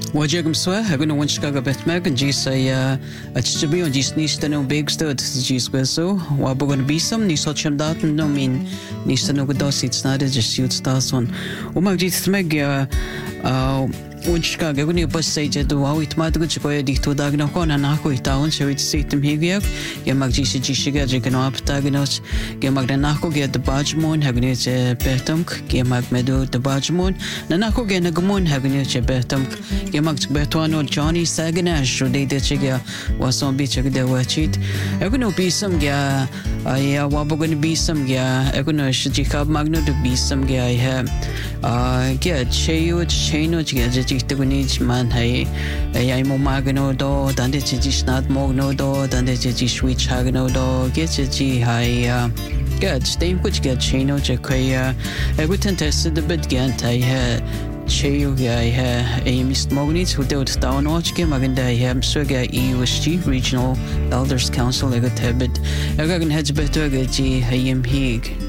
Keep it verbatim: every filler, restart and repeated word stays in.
Wajagam swa, haguna wanshkaga betmag, and jisa a chichabi on jis nistano big stud, jis weso, wabogan bisam, nisocham datan, no mean nistano godos, it's not a just suit stars on. Umag jit meg, uh, wanshkaga, when you bus say to how it might go to dicto dagnakon and hako town, so it's sit him here, Yamag jisi jishiga, jigan up taginos, Yamagdanako get the Bajmon, Hagnit Bertumk, Yamag meadow the Bajmon, Nanako get a gumon, Hagnit Bertumk, Yamag Bertuano, Johnny Saganash, or they did chiga, was on beach of the watchit. I'm going to be some ga, I wabogan to be some ga, I'm going to shijika magno to be some ga, I have, uh, get chayo, chaino, get Jitawinich man, hey, I am Magano do, Dandich not Mogno do, Dandich switch Hagano do, get a G high, get stain which get Chino Jaquaya, I would tested the bed gant I had. Cheo guy ha a mist mognits who dealt down watch game aganda ham swega E U S G Regional Elders Council I got habit. I got heads better get G I am hig.